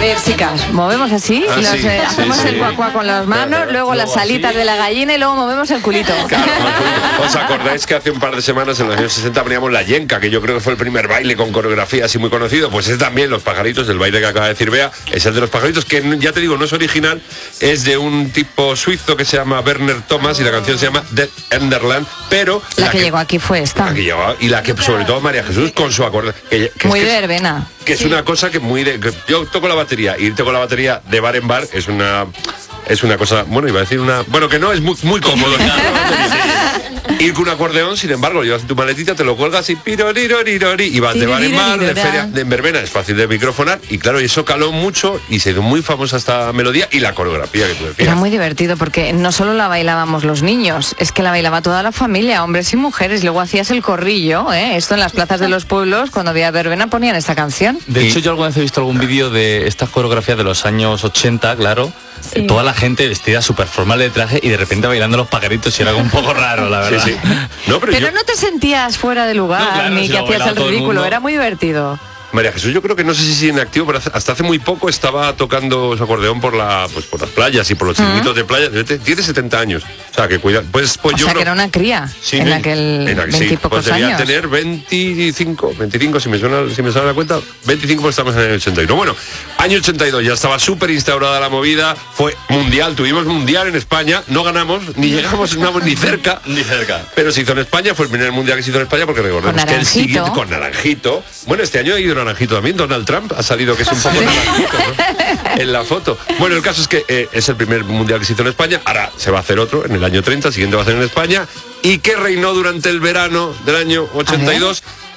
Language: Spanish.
ver, chicas, movemos así, hacemos el cuacuá con las manos, luego las alitas de la gallina y luego movemos el culito. Claro, ¿os acordáis que hace un par de semanas, en los años 60, poníamos la yenca, que yo creo que fue el primer baile con coreografía así muy conocido? Pues es también Los Pajaritos, el baile que acaba de decir Bea, es el de Los Pajaritos, que ya te digo, no es original, es de un tipo suizo que se llama Werner Thomas y la canción se llama Dead Enderland, pero... La que llegó aquí fue esta. La que llegó, y la que sobre todo María Jesús con su acorde... Muy de verbena. Que es una cosa que yo toco la batería, y toco la batería de bar en bar, es una cosa, bueno, iba a decir que no es muy cómodo. Ir con un acordeón, sin embargo, llevas tu maletita, te lo cuelgas y pirorirori, y vas de bar en bar, de feria, de verbena, es fácil de microfonar, y claro, eso caló mucho y se hizo muy famosa esta melodía y la coreografía que tú decías. Era muy divertido porque no solo la bailábamos los niños, es que la bailaba toda la familia, hombres y mujeres, luego hacías el corrillo, esto en las plazas de los pueblos, cuando había verbena ponían esta canción. De hecho, yo alguna vez he visto algún vídeo de estas coreografías de los años 80, claro, toda la gente vestida súper formal de traje y de repente bailando Los Pajaritos, y era algo un poco raro, la verdad. Sí. No, pero no te sentías fuera de lugar, no, claro, ni que hacías el ridículo, era muy divertido. María Jesús, yo creo que no sé si sigue en activo, pero hasta hace muy poco estaba tocando su acordeón por las playas y por los chiringuitos de playa. Tiene 70 años. O sea, que cuida. Pues o sea, yo que era una cría en aquel 20 y pocos pues años. Tener 25, si me suena la cuenta, 25 porque estamos en el 81. Bueno, año 82, ya estaba súper instaurada la movida, fue mundial, tuvimos mundial en España, no ganamos, ni llegamos, ni cerca. Ni cerca. Pero se hizo en España, fue el primer mundial que se hizo en España, porque recordemos que el siguiente, con Naranjito, bueno, este año ha ido Naranjito también, Donald Trump ha salido que es un poco naranjito, ¿no? En la foto. Bueno, el caso es que es el primer mundial que se hizo en España, ahora se va a hacer otro en el año 30, el siguiente va a ser en España. ¿Y qué reinó durante el verano del año 82?